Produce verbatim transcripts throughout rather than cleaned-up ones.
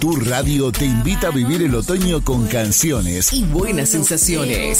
Tu radio te invita a vivir el otoño con canciones y buenas sensaciones.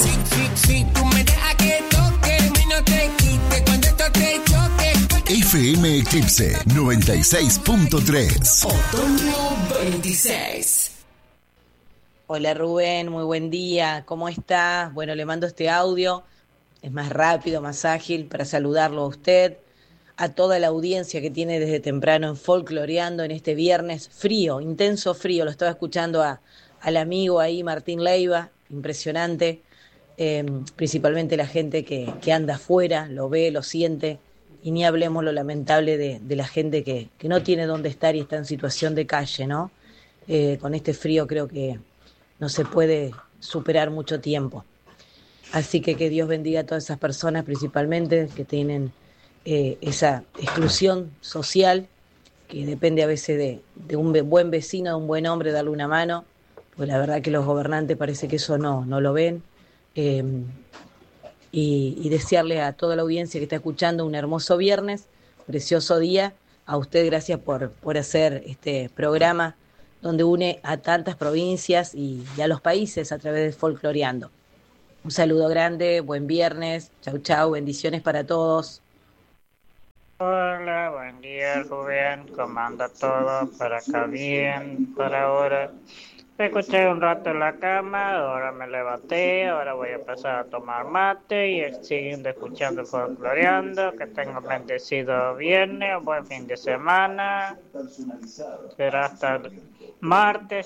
F M Eclipse noventa y seis punto tres. Otoño veintiséis. Hola Rubén, muy buen día. ¿Cómo está? Bueno, le mando este audio. Es más rápido, más ágil para saludarlo a usted, a toda la audiencia que tiene desde temprano en Folcloreando en este viernes frío, intenso frío. Lo estaba escuchando a, al amigo ahí, Martín Leiva, impresionante. Eh, principalmente la gente que, que anda afuera, lo ve, lo siente. Y ni hablemos lo lamentable de, de la gente que, que no tiene dónde estar y está en situación de calle, ¿no? Eh, con este frío creo que no se puede superar mucho tiempo. Así que que Dios bendiga a todas esas personas, principalmente que tienen eh, esa exclusión social, que depende a veces de, de un buen vecino, de un buen hombre, darle una mano, pues la verdad que los gobernantes parece que eso no, no lo ven. Eh, y, y desearle a toda la audiencia que está escuchando un hermoso viernes, precioso día. A usted gracias por, por hacer este programa donde une a tantas provincias y, y a los países a través de Folcloreando. Un saludo grande, buen viernes, chau chau, bendiciones para todos. Hola, buen día Rubén, ¿cómo anda todo? Para acá bien, para ahora. Me escuché un rato en la cama, ahora me levanté, ahora voy a empezar a tomar mate y siguiendo escuchando Folcloreando. Que tengo bendecido viernes, un buen fin de semana. Será hasta el martes